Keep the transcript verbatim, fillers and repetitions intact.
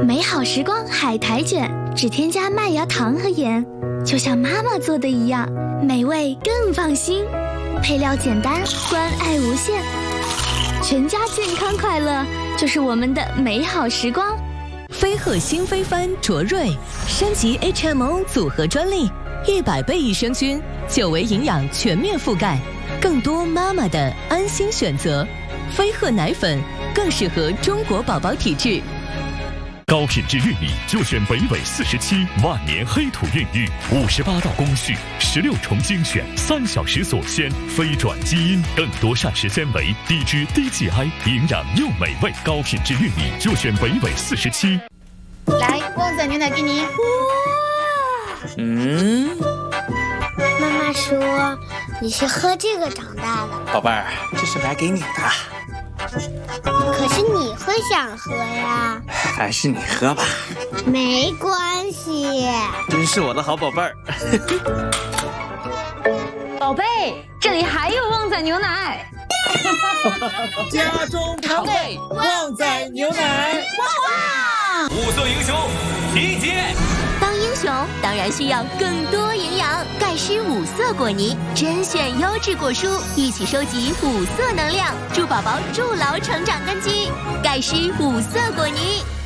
美好时光海苔卷，只添加麦芽糖和盐，就像妈妈做的一样，美味更放心。配料简单，关爱无限，全家健康快乐就是我们的美好时光。 飞鹤新飞帆卓瑞升级 H M O 组合专利，一百倍益生菌，久维营养全面覆盖，更多妈妈的安心选择。飞鹤奶粉更适合中国宝宝体质。 高品质玉米就选北纬四十七万年黑土孕育，五十八道工序，十六重精选，三小时锁鲜，非转基因，更多膳食纤维，低脂低 G I， 营养又美味。高品质玉米就选北纬四十七。 来，旺仔牛奶给你。 哇！嗯。 妈妈说你是喝这个长大的。 宝贝儿，这是买给你的。 可是你会想喝呀？ 还是你喝吧。 没关系。 真是我的好宝贝儿。 宝贝，这里还有旺仔牛奶。 家中常备旺仔牛奶。 哇！ 五色英雄集结。 当英雄当然需要更多营养，钙湿五色果泥，甄选优质果蔬，一起收集五色能量，助宝宝筑牢成长根基。钙湿五色果泥。